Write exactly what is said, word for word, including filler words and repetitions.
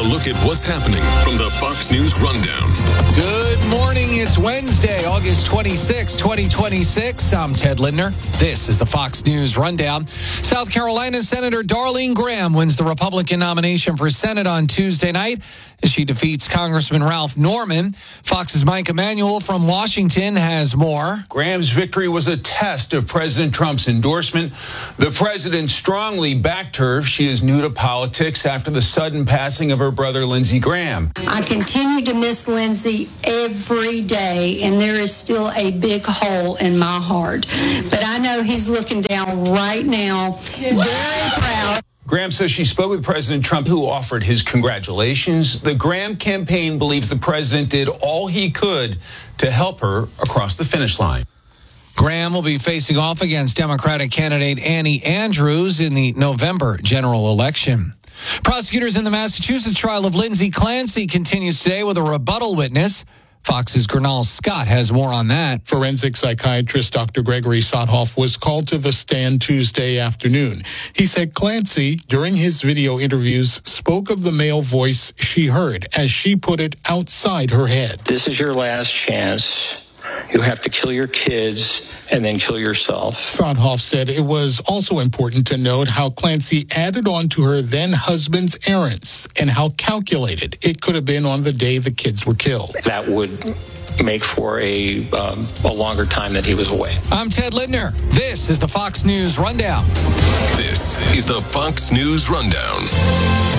look at what's happening from the Fox News Rundown. Good morning. It's Wednesday, August twenty-sixth, twenty twenty-six. I'm Ted Lindner. This is the Fox News Rundown. South Carolina Senator Darlene Graham wins the Republican nomination for Senate on Tuesday night as she defeats Congressman Ralph Norman. Fox's Mike Emanuel from Washington has more. Graham's victory was a test of President Trump's endorsement. The president strongly backed her. She is new to politics after the sudden passing of her brother, Lindsey Graham. I continue to miss Lindsey every day, and there is still a big hole in my heart. But I know he's looking down right now, very proud. Graham says she spoke with President Trump, who offered his congratulations. The Graham campaign believes the president did all he could to help her across the finish line. Graham will be facing off against Democratic candidate Annie Andrews in the November general election. Prosecutors in the Massachusetts trial of Lindsay Clancy continues today with a rebuttal witness. Fox's Gernal Scott has more on that. Forensic psychiatrist Doctor Gregory Sothoff was called to the stand Tuesday afternoon. He said Clancy, during his video interviews, spoke of the male voice she heard, as she put it, outside her head. This is your last chance. You have to kill your kids and then kill yourself. Sothoff said it was also important to note how Clancy added on to her then-husband's errands and how calculated it could have been on the day the kids were killed. That would make for a, um, a longer time that he was away. I'm Ted Lindner. This is the Fox News Rundown. This is the Fox News Rundown.